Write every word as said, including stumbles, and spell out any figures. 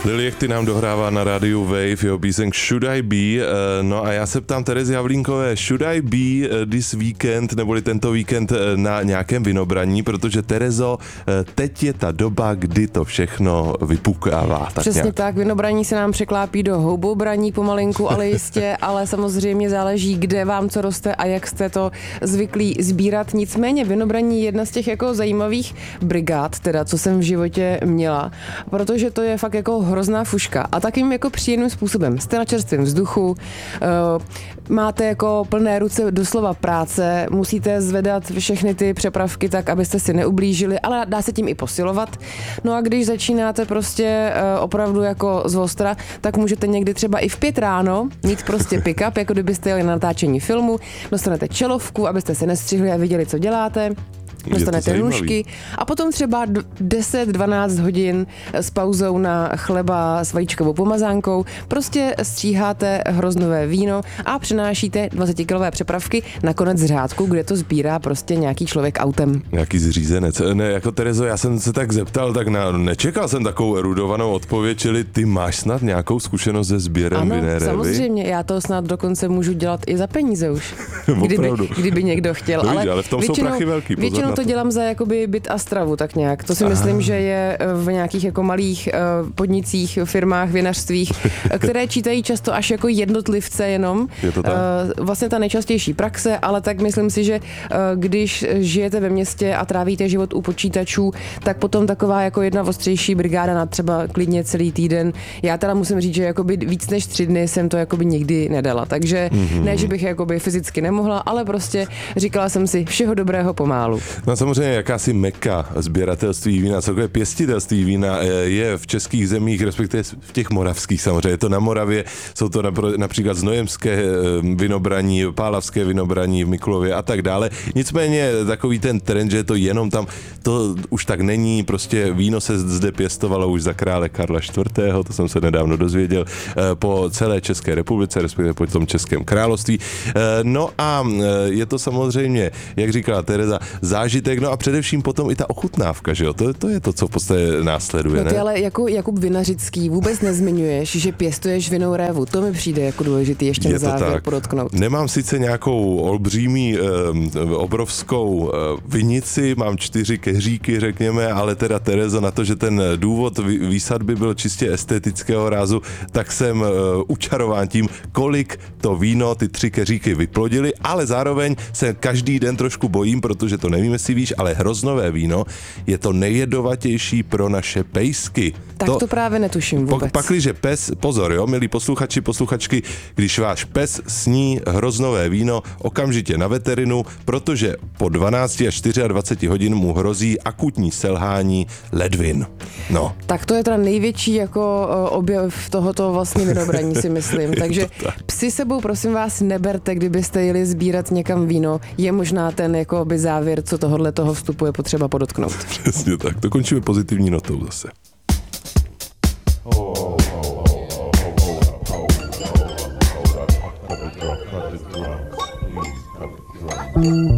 Lily Jechty nám dohrává na rádiu Wave jeho píseň Should I Be, no a já se ptám Terezy Havlínkové, should I be this weekend, neboli tento víkend na nějakém vinobraní, protože Terezo, teď je ta doba, kdy to všechno vypukává. Tak Přesně nějak. tak, vinobraní se nám překlápí do houbobraní pomalinku, ale jistě, ale samozřejmě záleží, kde vám co roste a jak jste to zvyklí sbírat. Nicméně vinobraní je jedna z těch jako zajímavých brigád, teda co jsem v životě měla, protože to je fakt jako hrozná fuška a takým jako příjemným způsobem. Jste na čerstvém vzduchu, uh, máte jako plné ruce doslova práce, musíte zvedat všechny ty přepravky tak, abyste si neublížili, ale dá se tím i posilovat. No a když začínáte prostě uh, opravdu jako z ostra, tak můžete někdy třeba i v pět ráno mít prostě pick-up, jako kdybyste jeli na natáčení filmu, dostanete čelovku, abyste se nestřihli a viděli, co děláte. Dostanete nůžky a potom třeba deset dvanáct hodin s pauzou na chleba s vajíčkovou pomazánkou prostě stříháte hroznové víno a přenášíte dvacetikilové přepravky na konec řádku, kde to sbírá prostě nějaký člověk autem. Nějaký zřízenec. Ne, jako Terezo, já jsem se tak zeptal, tak na, nečekal jsem takovou erudovanou odpověď, čili ty máš snad nějakou zkušenost se sběrem vinné révy? Ano, samozřejmě, já to snad dokonce můžu dělat i za peníze už, kdyby, kdyby někdo chtěl. No, ale, ale v tom většinou, jsou prachy velký, pozor většinou na to to dělám za jakoby byt a stravu, tak nějak. To si Aha. myslím, že je v nějakých jako malých uh, podnicích, firmách, vinařstvích, které čítají často až jako jednotlivce jenom. Je to tak? Uh, vlastně ta nejčastější praxe, ale tak myslím si, že uh, když žijete ve městě a trávíte život u počítačů, tak potom taková jako jedna ostřejší brigáda na třeba klidně celý týden. Já teda musím říct, že jakoby víc než tři dny jsem to jakoby nikdy nedala. Takže mm-hmm. ne, že bych jakoby fyzicky nemohla, ale prostě říkala jsem si všeho dobrého pomálu. No samozřejmě jakási meka sběratelství vína, celkové pěstitelství vína je v českých zemích, respektive v těch moravských samozřejmě. Je to na Moravě, jsou to například znojemské vinobraní, pálavské vinobraní v Mikulově a tak dále. Nicméně takový ten trend, že je to jenom tam, to už tak není, prostě víno se zde pěstovalo už za krále Karla čtvrtého, to jsem se nedávno dozvěděl, po celé České republice, respektive po tom Českém království. No a je to samozřejmě, jak říkala Tereza, zážitek, no a především potom i ta ochutnávka, že jo, to, to je to, co v podstatě následuje, no ty ne? ale jako Jakub Vinařický vůbec nezmiňuješ, že pěstuješ vinnou révu, to mi přijde jako důležitý ještě na závěr podotknout. Nemám sice nějakou olbřímí, eh, obrovskou eh, vinici, mám čtyři keříky, řekněme, ale teda Terezo, na to, že ten důvod výsadby byl čistě estetického rázu, tak jsem eh, učarován tím, kolik to víno, ty tři keříky vyplodily, ale zároveň se každý den trošku bojím, protože to nevím, jestli víš, ale hroznové víno je to nejjedovatější pro naše pejsky. Tak to, to právě netuším vůbec. Pakliže pes, pozor jo, milí posluchači, posluchačky, když váš pes sní hroznové víno, okamžitě na veterinu, protože po dvanácti až dvaceti čtyři hodin mu hrozí akutní selhání ledvin. No. Tak to je teda největší jako objev tohoto vlastně vinobraní, si myslím. Takže psi sebou, prosím vás, neberte, kdybyste jeli sbírat někam víno. Je možná ten jako by závěr, co tohodle toho vstupu je potřeba podotknout. Přesně tak, to končíme pozitivní notou zase. Mm.